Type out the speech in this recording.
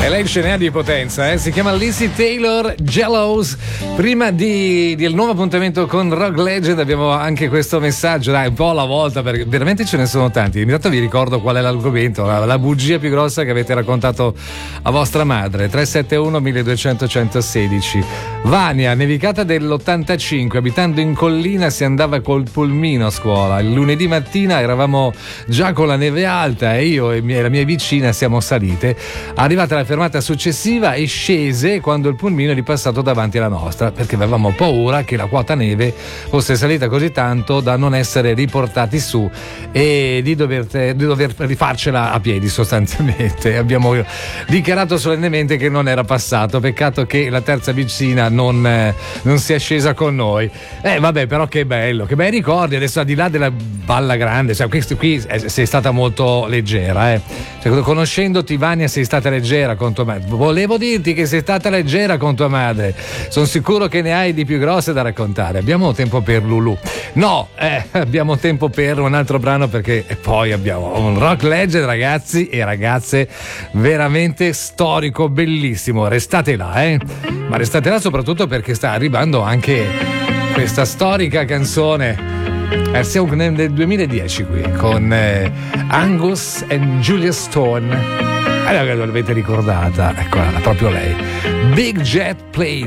E lei ce n'è di potenza, si chiama Lizzie Taylor, Jealous. Prima del nuovo appuntamento con Rock Legend abbiamo anche questo messaggio, dai, un po' alla volta, perché veramente ce ne sono tanti. Intanto vi ricordo qual è l'argomento, la bugia più grossa che avete raccontato a vostra madre. 371 1200 116. Vania, nevicata dell'85, abitando in collina si andava col pulmino a scuola. Il lunedì mattina eravamo già con la neve alta e io e la mia vicina siamo salite. Arrivata alla fermata successiva e scese quando il pulmino è ripassato davanti alla nostra, perché avevamo paura che la quota neve fosse salita così tanto da non essere riportati su e di dover rifarcela a piedi sostanzialmente. Abbiamo dichiarato solennemente che non era passato, peccato che la terza vicina non sia scesa con noi. Vabbè, però che bello, che bei ricordi. Adesso, al di là della balla grande, cioè, questo qui sei stata molto leggera, cioè, conoscendoti, Vania, sei stata leggera con tua madre. Volevo dirti che sei stata leggera con tua madre. Sono sicuro che ne hai di più grosse da raccontare. Abbiamo tempo per Lulu? No, abbiamo tempo per un altro brano, perché poi abbiamo un Rock Legend, ragazzi e ragazze, veramente storico, bellissimo. Restate là, ma restate là soprattutto perché sta arrivando anche questa storica canzone. Siamo nel 2010 qui con Angus e Julia Stone. Allora, l'avete ricordata? Eccola, proprio lei. Big Jet Plane.